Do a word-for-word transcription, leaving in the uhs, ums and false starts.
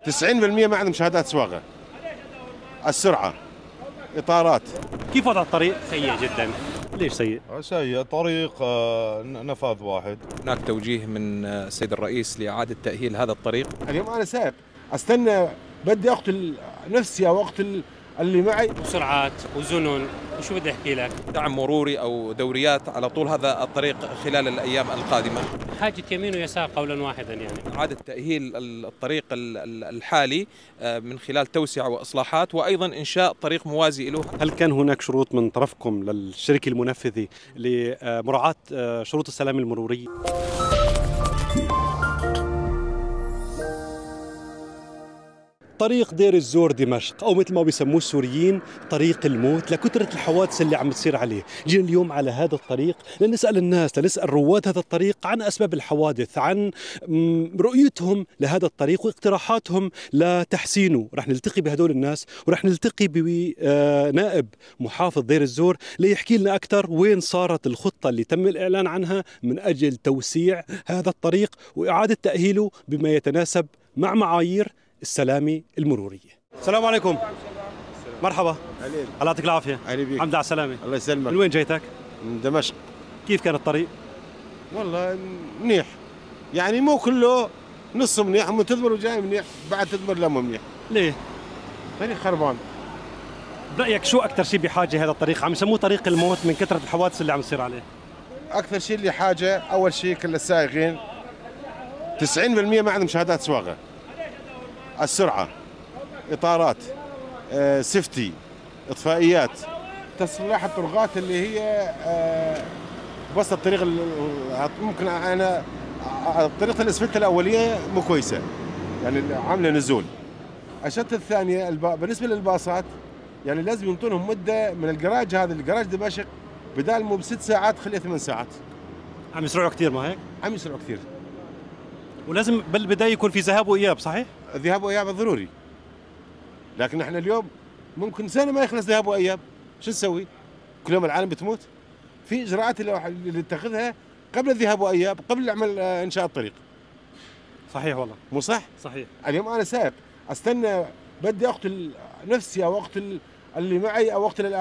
تسعين بالمئة ما عندهم شهادات سواقة. السرعة، إطارات. كيف وضع الطريق؟ سيء جدا. ليش سيء؟ سيء طريق آه، نفاذ واحد. هناك توجيه من السيد الرئيس لإعادة تأهيل هذا الطريق. اليوم أنا سائق أستنى، بدي أقتل نفسي أو أقتل اللي معي. سرعات وزنون، وشو بدي أحكي لك؟ دعم مروري أو دوريات على طول هذا الطريق خلال الأيام القادمة. حاجة يمين ويسار قولا واحدا يعني. إعادة تأهيل الطريق الحالي من خلال توسعة وإصلاحات، وأيضا إنشاء طريق موازي له. هل كان هناك شروط من طرفكم للشركة المنفذة لمراعاة شروط السلامة المرورية؟ طريق دير الزور دمشق، أو مثل ما بيسموه السوريين طريق الموت، لكثرة الحوادث اللي عم بتصير عليه. جينا اليوم على هذا الطريق لنسأل الناس، لنسأل رواد هذا الطريق عن أسباب الحوادث، عن رؤيتهم لهذا الطريق واقتراحاتهم لتحسينه. رح نلتقي بهدول الناس ورح نلتقي بنائب محافظ دير الزور ليحكي لنا أكثر وين صارت الخطة اللي تم الإعلان عنها من أجل توسيع هذا الطريق وإعادة تأهيله بما يتناسب مع معايير السلامة المرورية. السلام عليكم. مرحبا. عليك. الله يعطيك العافية. عليك. حمد على السلامة. الله يسلمك. من وين جيتك؟ من دمشق. كيف كان الطريق؟ والله منيح، يعني مو كله، نص منيح، مو تدمر وجاي منيح، بعد تدمر لا مو منيح. ليه؟ طريق خربان. برأيك شو أكثر شيء بحاجة هذا الطريق؟ عم يسموه طريق الموت من كثرة الحوادث اللي عم تصير عليه. أكثر شيء اللي حاجة، أول شيء كل السائقين تسعين بالمئة ما عندهم شهادات سواقة. السرعة، إطارات، آه، سيفتي، إطفائيات، تصليح الطرقات اللي هي آه، بس الطريق ممكن أنا طريقة الأسفلت الأولية مو كويسة، يعني عاملة نزول. الشتة الثانية بالنسبة للباصات، يعني لازم ينطونهم مدة من الجراج، هذا الجراج دمشق بدال مو بست ساعات خليها ثمان ساعات. عم يسرعوا كثير، ما هيك؟ عم يسرعوا كثير. ولازم بالبداية يكون في ذهاب وإياب، صحيح؟ ذهاب وإياب ضروري، لكن احنا اليوم ممكن سنة ما يخلص ذهاب وإياب، شو نسوي؟ كل يوم العالم بتموت. في إجراءات اللي تتخذها قبل الذهاب وإياب، قبل عمل إنشاء الطريق. صحيح والله. مو صح؟ صحيح. اليوم أنا سائق أستنى، بدي أقتل نفسي أو أقتل اللي معي أو أقتل